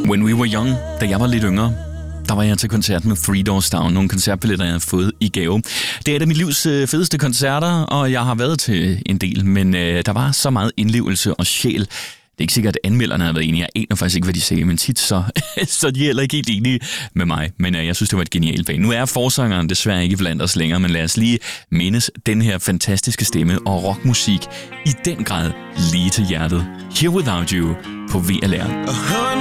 When We Were Young, da jeg var lidt yngre, der var jeg til koncert med Three Doors Down, nogle koncertbilletter, jeg havde fået i gave. Det er et af mit livs fedeste koncerter, og jeg har været til en del, men der var så meget indlevelse og sjæl. Det er ikke sikkert, at anmelderne har været enige. Jeg aner faktisk ikke, hvad de sagde, men tit så er de heller ikke helt enige med mig. Men jeg synes, det var et genialt band. Nu er forsangeren desværre ikke blandt os længere, men lad os lige mindes den her fantastiske stemme og rockmusik i den grad lige til hjertet. Here Without You på VLR.